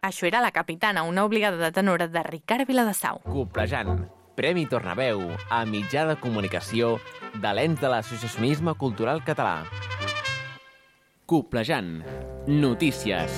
Això era La Capitana, una obligada de tenora de Ricard Viladesau. Coplejant, Premi Tornaveu a mitjà de comunicació de l'ens de l'associacionisme cultural català. Coplejant, notícies.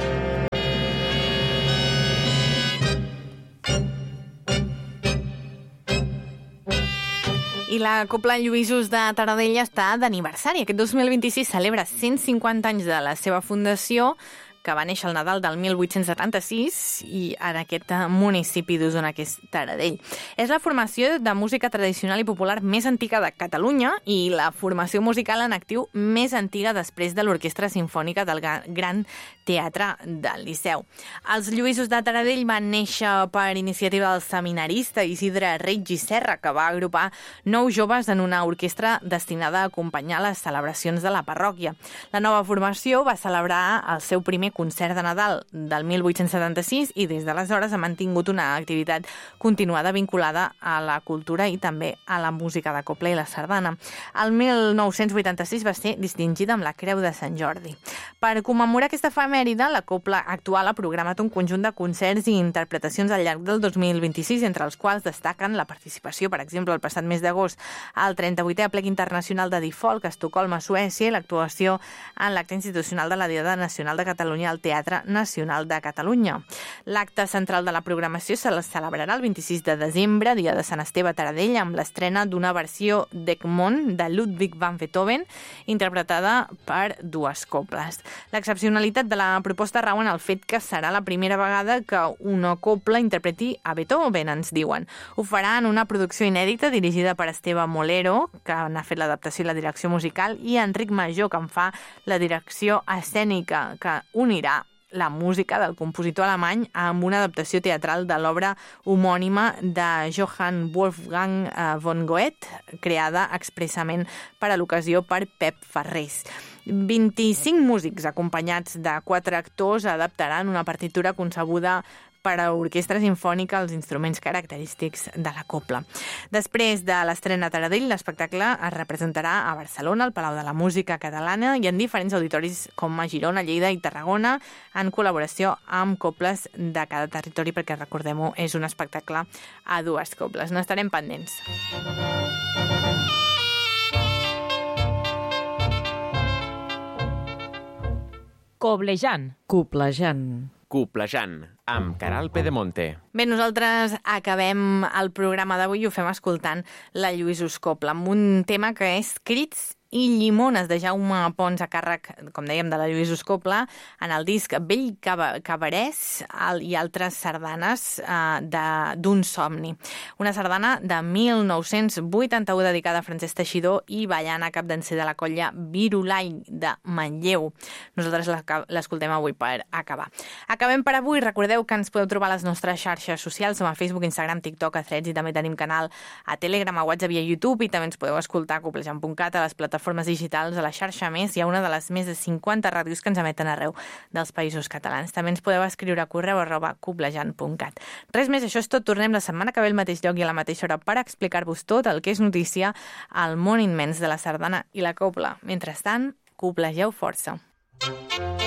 I la Copla Lluïsos de Taradell està d'aniversari. Aquest 2026 celebra 150 anys de la seva fundació, que va néixer al Nadal del 1876 i en aquest municipi d'Osona, que és Taradell. És la formació de música tradicional i popular més antiga de Catalunya i la formació musical en actiu més antiga després de l'Orquestra Simfònica del Gran Teatre del Liceu. Els Lluïsos de Taradell van néixer per iniciativa del seminarista Isidre Reig i Serra, que va agrupar 9 joves en una orquestra destinada a acompanyar les celebracions de la parròquia. La nova formació va celebrar el seu primer concert de Nadal del 1876 i des d'aleshores ha mantingut una activitat continuada vinculada a la cultura i també a la música de copla i la sardana. El 1986 va ser distingida amb la Creu de Sant Jordi. Per commemorar aquesta efemèride, la Copla actual ha programat un conjunt de concerts i interpretacions al llarg del 2026, entre els quals destaquen la participació, per exemple, el passat mes d'agost al 38è Aplec Internacional de Difolk a Estocolm, a Suècia, i l'actuació en l'acte institucional de la Diada Nacional de Catalunya al Teatre Nacional de Catalunya. L'acte central de la programació se celebrarà el 26 de desembre, dia de Sant Esteve a Taradell, amb l'estrena d'una versió d'Egmont de Ludwig van Beethoven, interpretada per dues coples. L'excepcionalitat de la proposta rau en el fet que serà la primera vegada que una copla interpreti a Beethoven, ens diuen. Ho farà en una producció inèdita dirigida per Esteve Molero, que n'ha fet l'adaptació i la direcció musical, i Enric Major, que en fa la direcció escènica, que unirà la música del compositor alemany amb una adaptació teatral de l'obra homònima de Johann Wolfgang von Goethe, creada expressament per a l'ocasió per Pep Ferrés. 25 músics acompanyats de 4 actors adaptaran una partitura concebuda per a orquestra sinfònica als instruments característics de la copla. Després de l'estrena a Taradell, l'espectacle es representarà a Barcelona, al Palau de la Música Catalana i en diferents auditoris com a Girona, Lleida i Tarragona, en col·laboració amb coples de cada territori, perquè, recordem-ho, és un espectacle a dues coples. No estarem pendents. Coblejant. Coplejant, amb Caral Pedemonte. Bé, nosaltres acabem el programa d'avui i ho fem escoltant la Lluïsos Copla, amb un tema que és Crits i Llimones, de Jaume Pons, a càrrec, com dèiem, de la Lluïsos Copla, en el disc Vell Cabarès i altres sardanes d'un somni. Una sardana de 1981 dedicada a Francesc Teixidor i Ballana Capdanser de la colla Virulai de Manlleu. Nosaltres l'escoltem avui per acabar. Acabem per avui. Recordeu que ens podeu trobar a les nostres xarxes socials. Som a Facebook, Instagram, TikTok, a Threads, i també tenim canal a Telegram, a WhatsApp i a YouTube, i també ens podeu escoltar a coplejant.cat, a les plataformes digitals, a la xarxa Més. Hi ha una de les més de 50 ràdios que ens emeten arreu dels països catalans. També ens podeu escriure a correu@coplejant.cat. Res més, això és tot. Tornem la setmana que ve al mateix lloc i a la mateixa hora per explicar-vos tot el que és notícia al món immens de la sardana i la copla. Mentrestant, coplegeu força.